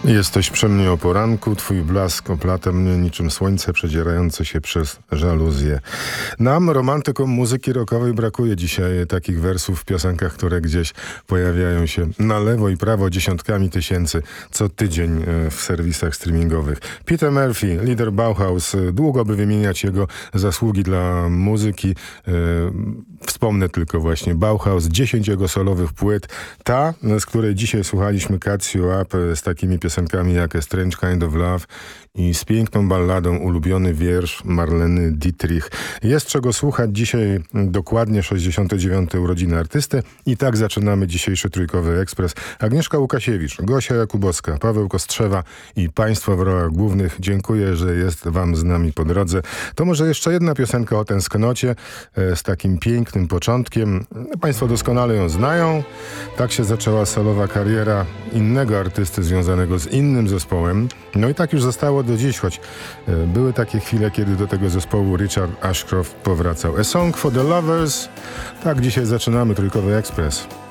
Jesteś przy mnie o poranku, twój blask oplata mnie niczym słońce przedzierające się przez żaluzję. Nam, romantykom muzyki rockowej, brakuje dzisiaj takich wersów w piosenkach, które gdzieś pojawiają się na lewo i prawo dziesiątkami tysięcy co tydzień w serwisach streamingowych. Peter Murphy, lider Bauhaus, długo by wymieniać jego zasługi dla muzyki. Wspomnę tylko właśnie Bauhaus, 10 jego solowych płyt. Ta, z której dzisiaj słuchaliśmy, Cuts You Up, z takimi piosenkami jak A Strange Kind of Love i z piękną balladą Ulubiony wiersz Marleny Dietrich. Jest czego słuchać. Dzisiaj dokładnie 69. urodziny artysty i tak zaczynamy dzisiejszy Trójkowy Ekspres. Agnieszka Łukasiewicz, Gosia Jakubowska, Paweł Kostrzewa i państwo w rolach głównych. Dziękuję, że jest wam z nami po drodze. To może jeszcze jedna piosenka o tęsknocie z takim pięknym początkiem. Państwo doskonale ją znają. Tak się zaczęła solowa kariera innego artysty związanego z innym zespołem. No i tak już zostało do dziś, choć były takie chwile, kiedy do tego zespołu Richard Ashcroft powracał. A Song for the Lovers. Tak dzisiaj zaczynamy Trójkowy Ekspres.